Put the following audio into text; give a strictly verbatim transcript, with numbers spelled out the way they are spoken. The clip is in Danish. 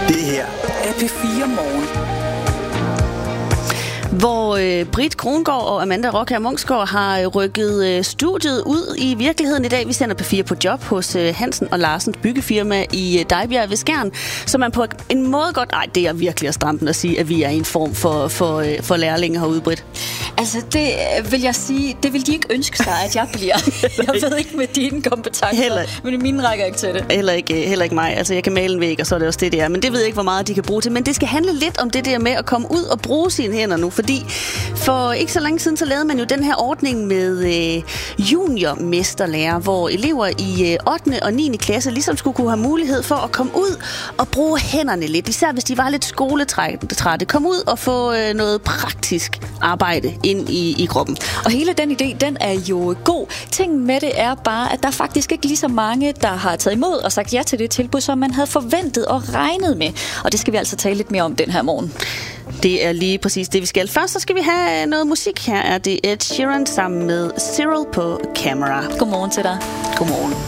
Det her er P fire Morgen. Hvor øh, Britt Krongård og Amanda Rockher Munksgaard har rykket øh, studiet ud i virkeligheden i dag. Vi sender P fire på job hos øh, Hansen og Larsens byggefirma i øh, Dejbjerg ved Skjern, så man på en måde godt... Ej, det er virkelig at stramme at sige, at vi er i en form for, for, øh, for lærlinge herude, Britt. Altså, det vil jeg sige, det vil de ikke ønske sig, at jeg bliver. Jeg ved ikke med dine kompetencer, Heller. men mine rækker ikke til det. Heller ikke, heller ikke mig. Altså, jeg kan male en væg, og så er det også det, det er. Men det ved jeg ikke, hvor meget de kan bruge til. Men det skal handle lidt om det der med at komme ud og bruge sine hænder nu. Fordi for ikke så længe siden, så lavede man jo den her ordning med øh, juniormesterlærer, hvor elever i øh, ottende og niende klasse ligesom skulle kunne have mulighed for at komme ud og bruge hænderne lidt. Især hvis de var lidt skoletrætte. Kom ud og få øh, noget praktisk arbejde ind i, i kroppen. Og hele den idé, den er jo god. Ting med det er bare, at der faktisk ikke lige så mange, der har taget imod og sagt ja til det tilbud, som man havde forventet og regnet med. Og det skal vi altså tale lidt mere om den her morgen. Det er lige præcis det, vi skal. Først så skal vi have noget musik. Her er det Ed Sheeran sammen med Cyril på Camera. Godmorgen til dig. Godmorgen.